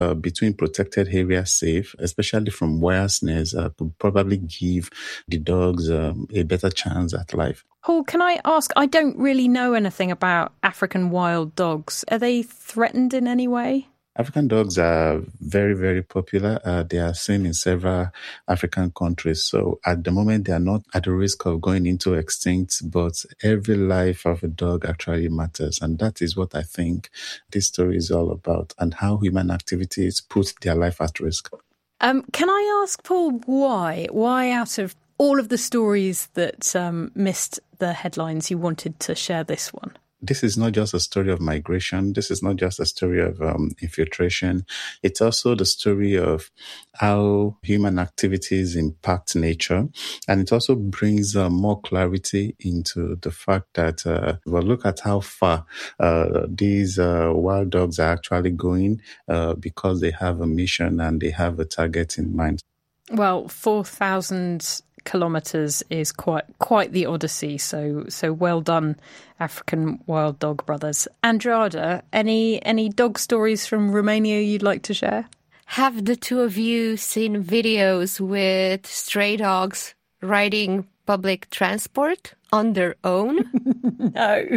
between protected areas safe, especially from wire snares, could probably give the dogs a better chance at life. Paul, can I ask, I don't really know anything about African wild dogs. Are they threatened in any way? African dogs are very, very popular. They are seen in several African countries. So at the moment, they are not at the risk of going into extinct, but every life of a dog actually matters. And that is what I think this story is all about, and how human activities put their life at risk. Can I ask, Paul, why? Why out of all of the stories that missed the headlines, you wanted to share this one? This is not just a story of migration. This is not just a story of infiltration. It's also the story of how human activities impact nature. And it also brings more clarity into the fact that, look at how far these wild dogs are actually going because they have a mission and they have a target in mind. Well, 4,000 kilometres is quite the odyssey. So well done, African wild dog brothers. Andrada, any dog stories from Romania you'd like to share? Have the two of you seen videos with stray dogs riding public transport on their own? No.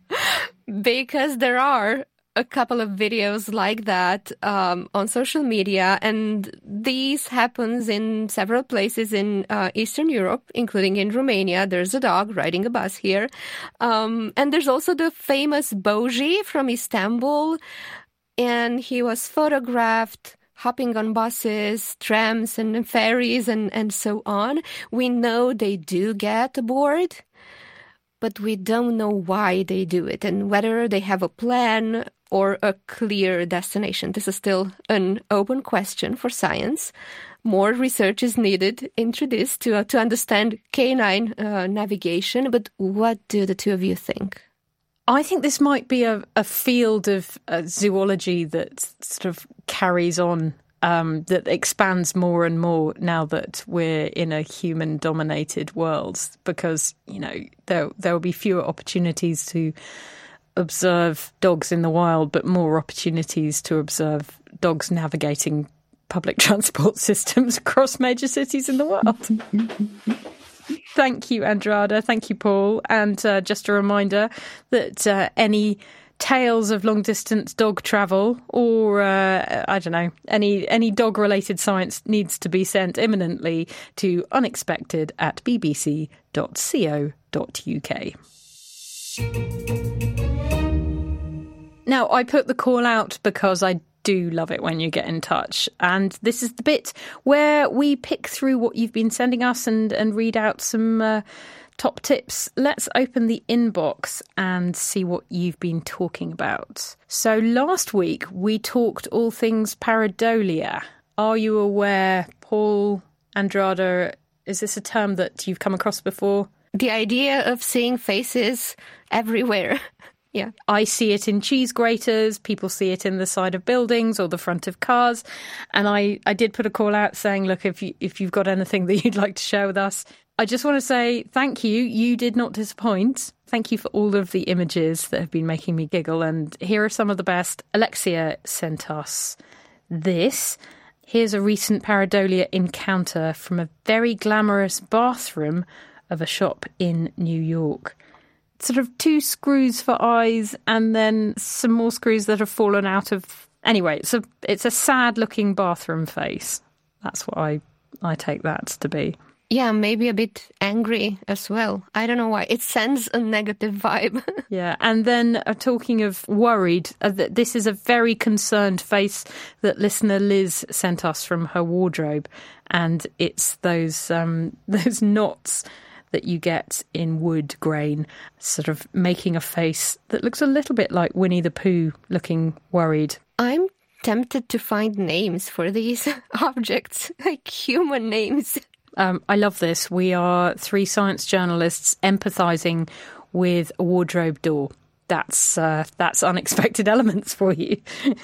Because there are a couple of videos like that on social media, and these happens in several places in Eastern Europe, including in Romania. There's a dog riding a bus here. And there's also the famous Boji from Istanbul, and he was photographed hopping on buses, trams and ferries and so on. We know they do get bored, but we don't know why they do it and whether they have a plan or a clear destination. This is still an open question for science. More research is needed into this to understand canine navigation. But what do the two of you think? I think this might be a field of zoology that sort of carries on, that expands more and more now that we're in a human-dominated world, because, there will be fewer opportunities to observe dogs in the wild, but more opportunities to observe dogs navigating public transport systems across major cities in the world. Thank you, Andrada. Thank you, Paul. And just a reminder that any tales of long-distance dog travel or, any dog-related science needs to be sent imminently to unexpected@bbc.co.uk. Now, I put the call out because I do love it when you get in touch. And this is the bit where we pick through what you've been sending us and read out some top tips. Let's open the inbox and see what you've been talking about. So last week, we talked all things pareidolia. Are you aware, Paul, Andrada, is this a term that you've come across before? The idea of seeing faces everywhere. Yeah, I see it in cheese graters. People see it in the side of buildings or the front of cars. And I did put a call out saying, look, if you've got anything that you'd like to share with us, I just want to say thank you. You did not disappoint. Thank you for all of the images that have been making me giggle. And here are some of the best. Alexia sent us this. Here's a recent pareidolia encounter from a very glamorous bathroom of a shop in New York. Sort of 2 screws for eyes and then some more screws that have fallen out of... Anyway, it's a sad-looking bathroom face. That's what I take that to be. Yeah, maybe a bit angry as well. I don't know why. It sends a negative vibe. Yeah, and then talking of worried, this is a very concerned face that listener Liz sent us from her wardrobe. And it's those knots that you get in wood grain, sort of making a face that looks a little bit like Winnie the Pooh looking worried. I'm tempted to find names for these objects, like human names. I love this. We are 3 science journalists empathising with a wardrobe door. That's unexpected elements for you.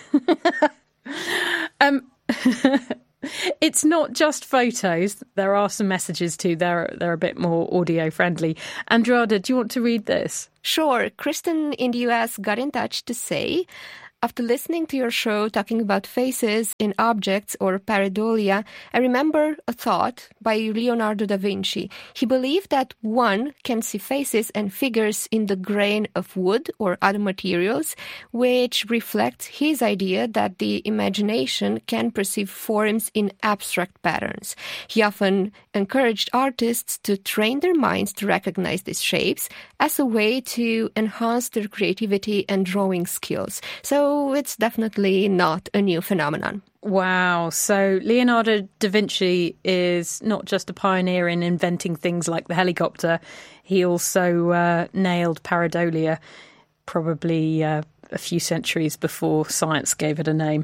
It's not just photos. There are some messages too. They're a bit more audio friendly. Andrada, do you want to read this? Sure. Kristen in the US got in touch to say, After listening to your show talking about faces in objects or pareidolia, I remember a thought by Leonardo da Vinci. He believed that one can see faces and figures in the grain of wood or other materials, which reflects his idea that the imagination can perceive forms in abstract patterns. He often encouraged artists to train their minds to recognize these shapes as a way to enhance their creativity and drawing skills. So it's definitely not a new phenomenon. Wow. So Leonardo da Vinci is not just a pioneer in inventing things like the helicopter. He also nailed pareidolia probably a few centuries before science gave it a name.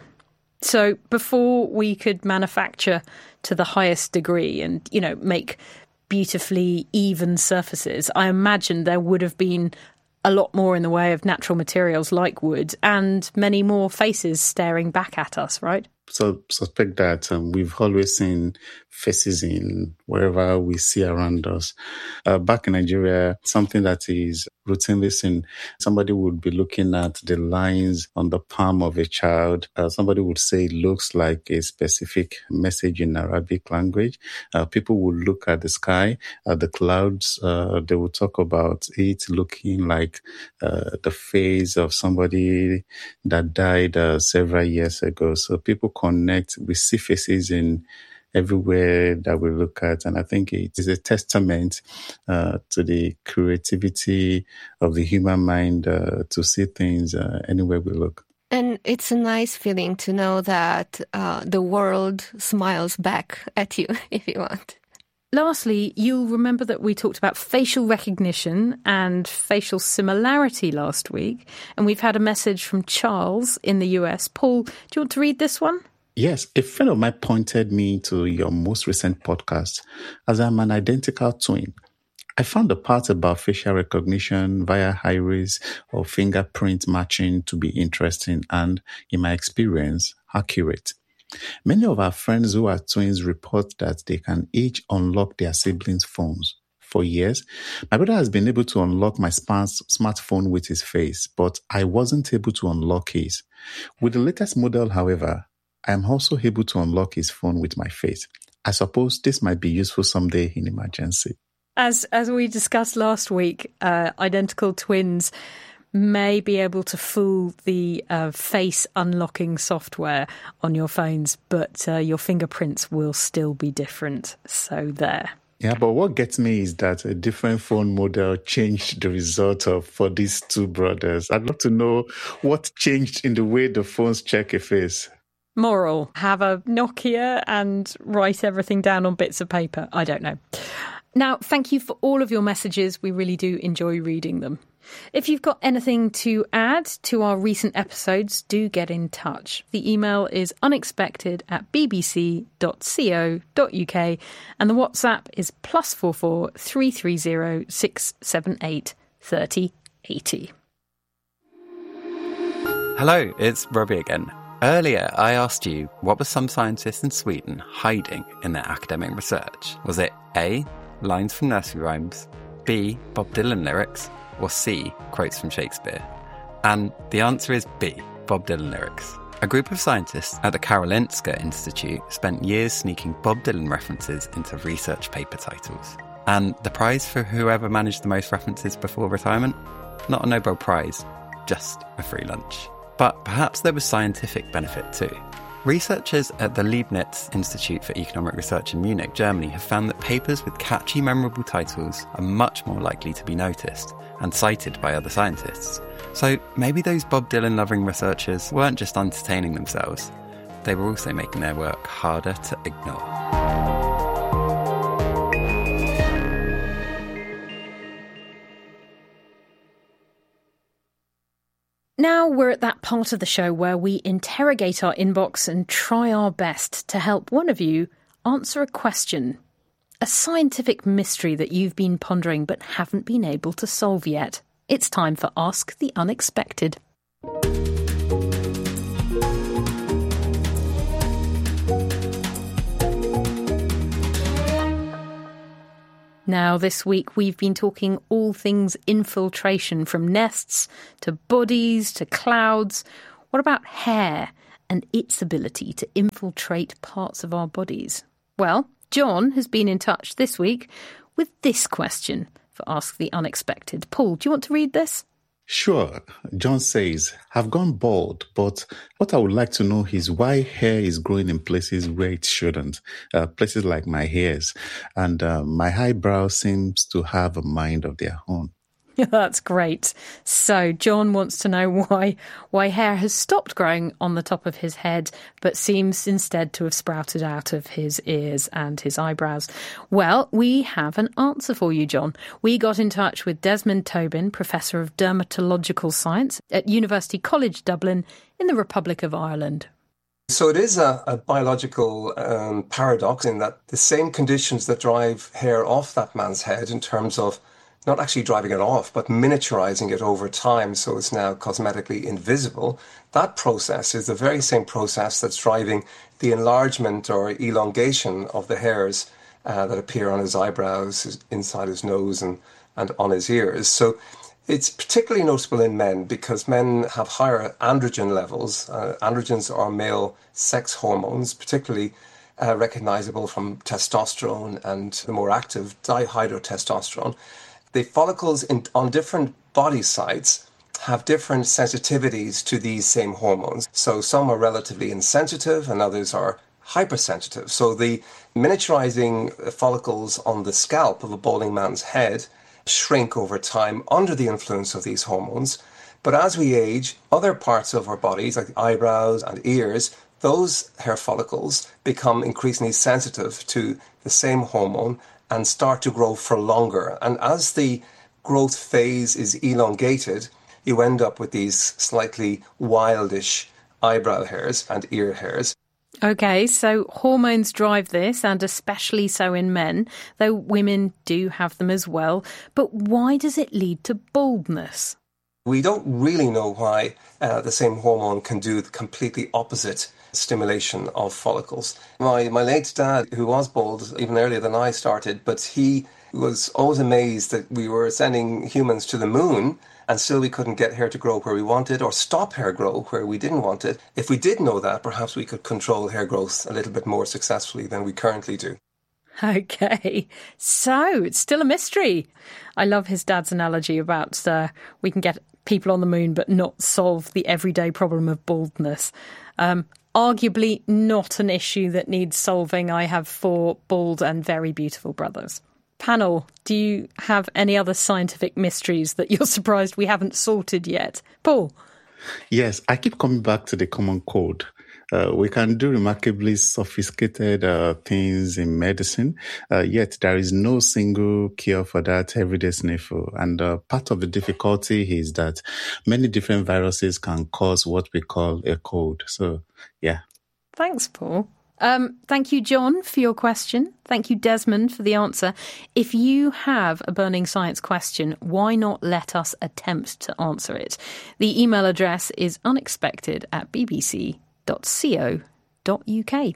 So before we could manufacture to the highest degree and, make beautifully even surfaces, I imagine there would have been a lot more in the way of natural materials like wood and many more faces staring back at us, right? So suspect that we've always seen faces in wherever we see around us. Back in Nigeria, something that is routinely seen, somebody would be looking at the lines on the palm of a child. Somebody would say it looks like a specific message in Arabic language. People would look at the sky, at the clouds. They would talk about it looking like the face of somebody that died several years ago. So people connect. We see faces in everywhere that we look at. And I think it is a testament to the creativity of the human mind to see things anywhere we look. And it's a nice feeling to know that the world smiles back at you, if you want. Lastly, you'll remember that we talked about facial recognition and facial similarity last week. And we've had a message from Charles in the US. Paul, do you want to read this one? Yes, a friend of mine pointed me to your most recent podcast as I'm an identical twin. I found the part about facial recognition via iris or fingerprint matching to be interesting and, in my experience, accurate. Many of our friends who are twins report that they can each unlock their siblings' phones. For years, my brother has been able to unlock my smartphone with his face, but I wasn't able to unlock his. With the latest model, however, I am also able to unlock his phone with my face. I suppose this might be useful someday in emergency. As we discussed last week, identical twins may be able to fool the face unlocking software on your phones, but your fingerprints will still be different. So there. Yeah, but what gets me is that a different phone model changed the result for these two brothers. I'd love to know what changed in the way the phones check a face. Moral, have a Nokia and write everything down on bits of paper. I don't know. Now, thank you for all of your messages. We really do enjoy reading them. If you've got anything to add to our recent episodes, do get in touch. The email is unexpected@bbc.co.uk and the WhatsApp is +44 330 678 3080. Hello, it's Robbie again. Earlier, I asked you what were some scientists in Sweden hiding in their academic research? Was it A, lines from nursery rhymes, B, Bob Dylan lyrics, or C, quotes from Shakespeare? And the answer is B, Bob Dylan lyrics. A group of scientists at the Karolinska Institute spent years sneaking Bob Dylan references into research paper titles. And the prize for whoever managed the most references before retirement? Not a Nobel Prize, just a free lunch. But perhaps there was scientific benefit too. Researchers at the Leibniz Institute for Economic Research in Munich, Germany, have found that papers with catchy, memorable titles are much more likely to be noticed and cited by other scientists. So maybe those Bob Dylan-loving researchers weren't just entertaining themselves, they were also making their work harder to ignore. Now we're at that part of the show where we interrogate our inbox and try our best to help one of you answer a question. A scientific mystery that you've been pondering but haven't been able to solve yet. It's time for Ask the Unexpected. Now, this week we've been talking all things infiltration, from nests to bodies to clouds. What about hair and its ability to infiltrate parts of our bodies? Well, John has been in touch this week with this question for Ask the Unexpected. Paul, do you want to read this? Sure. John says, I've gone bald, but what I would like to know is why hair is growing in places where it shouldn't, places like my ears, and my eyebrow seems to have a mind of their own. That's great. So John wants to know why hair has stopped growing on the top of his head, but seems instead to have sprouted out of his ears and his eyebrows. Well, we have an answer for you, John. We got in touch with Desmond Tobin, Professor of Dermatological Science at University College Dublin in the Republic of Ireland. So it is a biological paradox in that the same conditions that drive hair off that man's head in terms of not actually driving it off, but miniaturizing it over time so it's now cosmetically invisible. That process is the very same process that's driving the enlargement or elongation of the hairs that appear on his eyebrows, inside his nose and on his ears. So it's particularly noticeable in men because men have higher androgen levels. Androgens are male sex hormones, particularly recognizable from testosterone and the more active dihydrotestosterone. The follicles on different body sites have different sensitivities to these same hormones. So some are relatively insensitive and others are hypersensitive. So the miniaturizing follicles on the scalp of a balding man's head shrink over time under the influence of these hormones. But as we age, other parts of our bodies, like the eyebrows and ears, those hair follicles become increasingly sensitive to the same hormone and start to grow for longer. And as the growth phase is elongated, you end up with these slightly wildish eyebrow hairs and ear hairs. Okay, so hormones drive this, and especially so in men, though women do have them as well. But why does it lead to baldness? We don't really know why the same hormone can do the completely opposite stimulation of follicles. My late dad, who was bald even earlier than I started, but he was always amazed that we were sending humans to the moon and still we couldn't get hair to grow where we wanted or stop hair grow where we didn't want it. If we did know that, perhaps we could control hair growth a little bit more successfully than we currently do. Okay, so it's still a mystery. I love his dad's analogy about we can get people on the moon but not solve the everyday problem of baldness. Arguably not an issue that needs solving. I have 4 bald and very beautiful brothers. Panel, do you have any other scientific mysteries that you're surprised we haven't sorted yet? Paul? Yes, I keep coming back to the common cold. We can do remarkably sophisticated things in medicine, yet there is no single cure for that everyday sniffle. And part of the difficulty is that many different viruses can cause what we call a cold. So, yeah. Thanks, Paul. Thank you, John, for your question. Thank you, Desmond, for the answer. If you have a burning science question, why not let us attempt to answer it? The email address is unexpected@bbc.co.uk.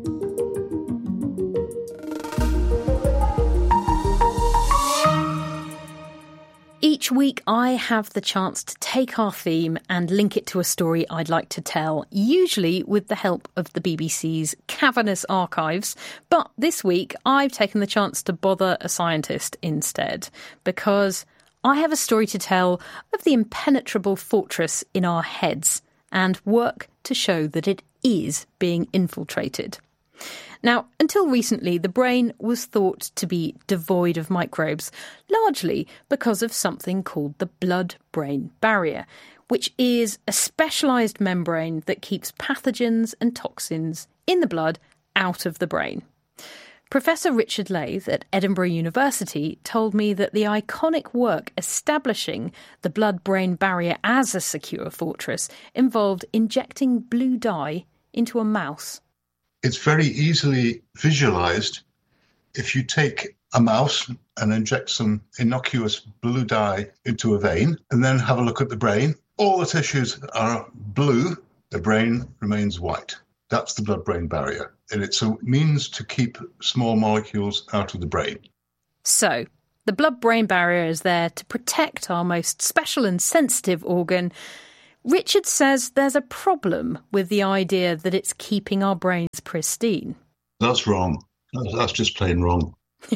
Each week I have the chance to take our theme and link it to a story I'd like to tell, usually with the help of the BBC's cavernous archives. But this week I've taken the chance to bother a scientist instead, because I have a story to tell of the impenetrable fortress in our heads and work to show that it is being infiltrated. Now, until recently, the brain was thought to be devoid of microbes, largely because of something called the blood-brain barrier, which is a specialised membrane that keeps pathogens and toxins in the blood out of the brain. Professor Richard Layth at Edinburgh University told me that the iconic work establishing the blood-brain barrier as a secure fortress involved injecting blue dye into a mouse. It's very easily visualized if you take a mouse and inject some innocuous blue dye into a vein and then have a look at the brain. All the tissues are blue, the brain remains white. That's the blood-brain barrier. And it's a means to keep small molecules out of the brain. So, the blood-brain barrier is there to protect our most special and sensitive organ, Richard says there's a problem with the idea that it's keeping our brains pristine. That's wrong. That's just plain wrong.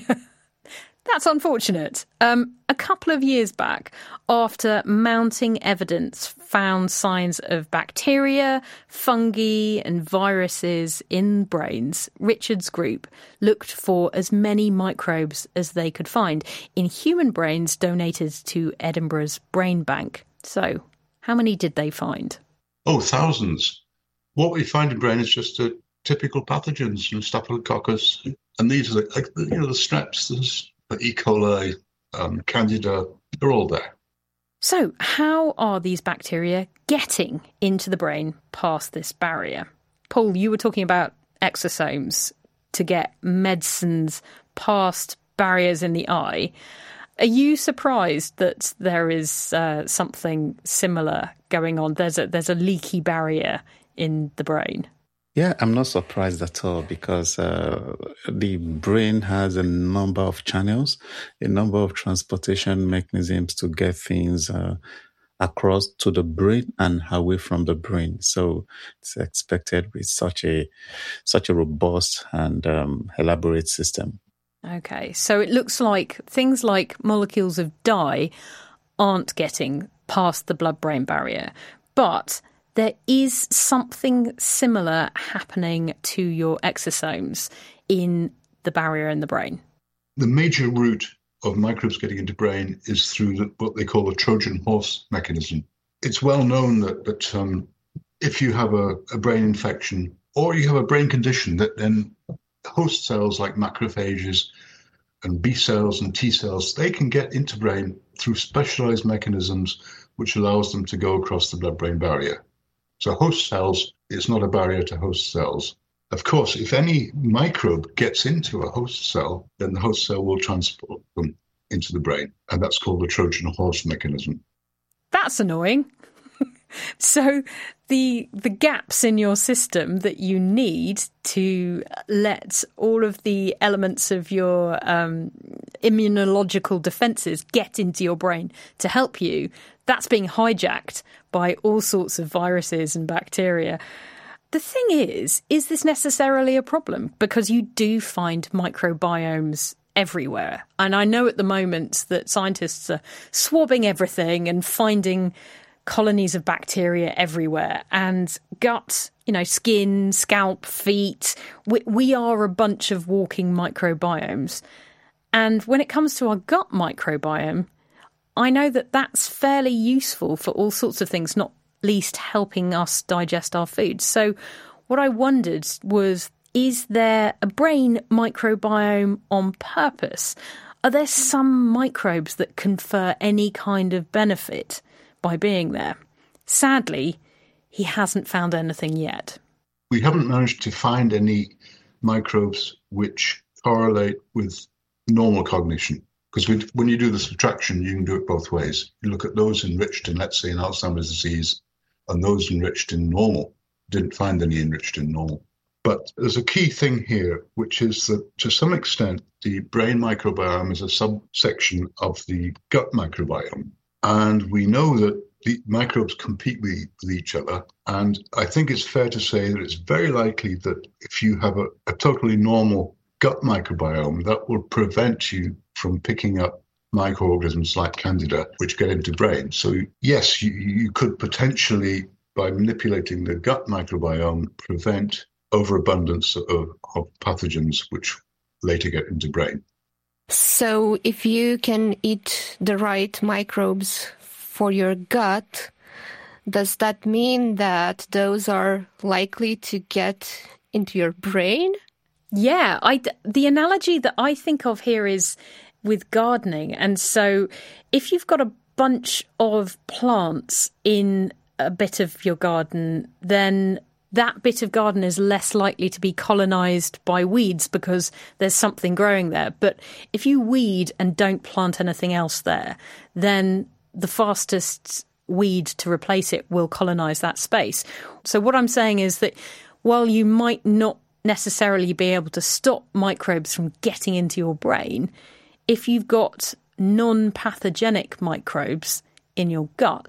That's unfortunate. A couple of years back, after mounting evidence found signs of bacteria, fungi and viruses in brains, Richard's group looked for as many microbes as they could find in human brains donated to Edinburgh's Brain Bank. So, how many did they find? Oh, thousands. What we find in brain is just typical pathogens, Staphylococcus, and these are the streps, the E. coli, Candida, they're all there. So, how are these bacteria getting into the brain past this barrier? Paul, you were talking about exosomes to get medicines past barriers in the eye. Are you surprised that there is something similar going on? There's a leaky barrier in the brain. Yeah, I'm not surprised at all because the brain has a number of channels, a number of transportation mechanisms to get things across to the brain and away from the brain. So it's expected with such a robust and elaborate system. Okay, so it looks like things like molecules of dye aren't getting past the blood-brain barrier, but there is something similar happening to your exosomes in the barrier in the brain. The major route of microbes getting into brain is through what they call the Trojan horse mechanism. It's well known that if you have a brain infection or you have a brain condition, that then host cells like macrophages and B cells and T cells, they can get into brain through specialized mechanisms which allows them to go across the blood-brain barrier. So host cells is not a barrier to host cells. Of course, if any microbe gets into a host cell, then the host cell will transport them into the brain, and that's called the Trojan horse mechanism. That's annoying. So the gaps in your system that you need to let all of the elements of your immunological defences get into your brain to help you, that's being hijacked by all sorts of viruses and bacteria. The thing is this necessarily a problem? Because you do find microbiomes everywhere. And I know at the moment that scientists are swabbing everything and finding colonies of bacteria everywhere, and gut, skin, scalp, feet. We are a bunch of walking microbiomes. And when it comes to our gut microbiome, I know that that's fairly useful for all sorts of things, not least helping us digest our food. So what I wondered was, is there a brain microbiome on purpose? Are there some microbes that confer any kind of benefit by being there? Sadly, he hasn't found anything yet. We haven't managed to find any microbes which correlate with normal cognition. Because when you do the subtraction, you can do it both ways. You look at those enriched in, let's say, in Alzheimer's disease, and those enriched in normal. Didn't find any enriched in normal. But there's a key thing here, which is that to some extent, the brain microbiome is a subsection of the gut microbiome. And we know that the microbes compete with each other. And I think it's fair to say that it's very likely that if you have a totally normal gut microbiome, that will prevent you from picking up microorganisms like Candida, which get into brain. So yes, you could potentially, by manipulating the gut microbiome, prevent overabundance of pathogens which later get into brain. So if you can eat the right microbes for your gut, does that mean that those are likely to get into your brain? Yeah, the analogy that I think of here is with gardening. And so if you've got a bunch of plants in a bit of your garden, then that bit of garden is less likely to be colonised by weeds because there's something growing there. But if you weed and don't plant anything else there, then the fastest weed to replace it will colonise that space. So what I'm saying is that while you might not necessarily be able to stop microbes from getting into your brain, if you've got non-pathogenic microbes in your gut,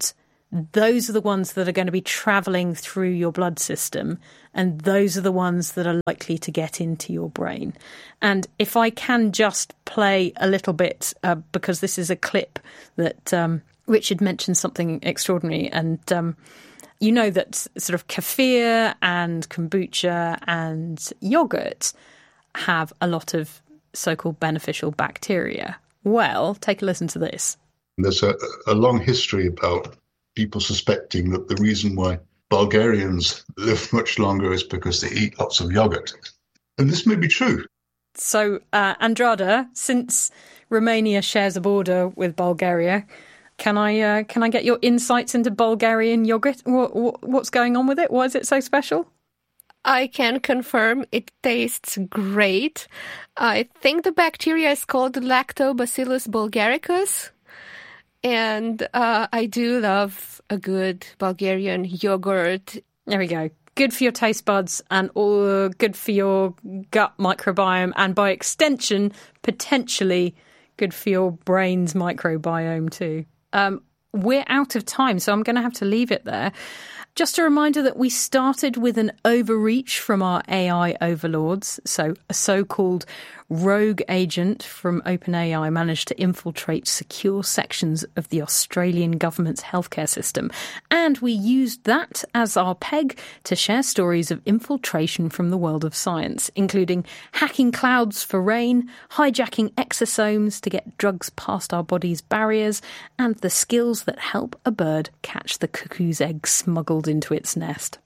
those are the ones that are going to be travelling through your blood system, and those are the ones that are likely to get into your brain. And if I can just play a little bit, because this is a clip that Richard mentioned something extraordinary, and you know that sort of kefir and kombucha and yogurt have a lot of so-called beneficial bacteria. Well, take a listen to this. There's a long history about people suspecting that the reason why Bulgarians live much longer is because they eat lots of yogurt. And this may be true. So, Andrada, since Romania shares a border with Bulgaria, can I get your insights into Bulgarian yogurt? What's going on with it? Why is it so special? I can confirm it tastes great. I think the bacteria is called Lactobacillus bulgaricus. And I do love a good Bulgarian yogurt. There we go. Good for your taste buds and all good for your gut microbiome, and by extension, potentially good for your brain's microbiome too. We're out of time, so I'm going to have to leave it there. Just a reminder that we started with an overreach from our AI overlords. So a so-called rogue agent from OpenAI managed to infiltrate secure sections of the Australian government's healthcare system. And we used that as our peg to share stories of infiltration from the world of science, including hacking clouds for rain, hijacking exosomes to get drugs past our body's barriers, and the skills that help a bird catch the cuckoo's egg smuggled into its nest.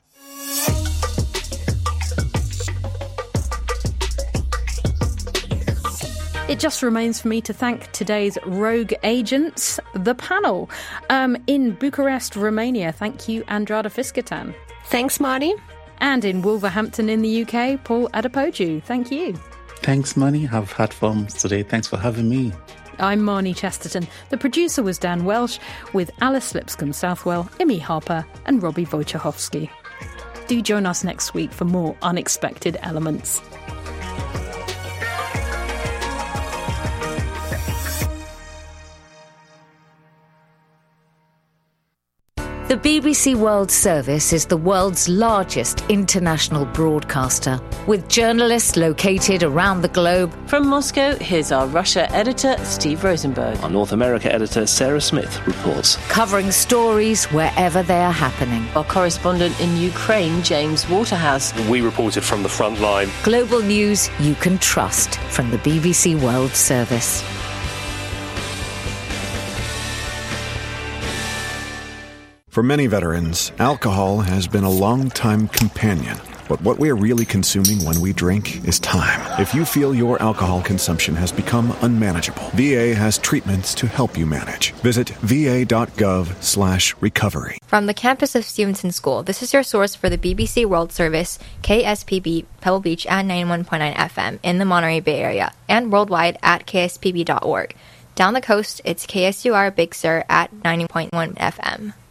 It just remains for me to thank today's rogue agents, the panel. In Bucharest, Romania, thank you, Andrada Fiskertan. Thanks, Marnie. And in Wolverhampton in the UK, Paul Adepoju. Thank you. Thanks, Marnie. I've had fun today. Thanks for having me. I'm Marnie Chesterton. The producer was Dan Welsh, with Alice Lipscomb-Southwell, Imi Harper and Robbie Wojciechowski. Do join us next week for more unexpected elements. The BBC World Service is the world's largest international broadcaster, with journalists located around the globe. From Moscow, here's our Russia editor, Steve Rosenberg. Our North America editor, Sarah Smith, reports. Covering stories wherever they are happening. Our correspondent in Ukraine, James Waterhouse. We reported from the front line. Global news you can trust from the BBC World Service. For many veterans, alcohol has been a long-time companion. But what we are really consuming when we drink is time. If you feel your alcohol consumption has become unmanageable, VA has treatments to help you manage. Visit va.gov/recovery. From the campus of Stevenson School, this is your source for the BBC World Service, KSPB, Pebble Beach at 91.9 FM in the Monterey Bay Area, and worldwide at kspb.org. Down the coast, it's KSUR Big Sur at 90.1 FM.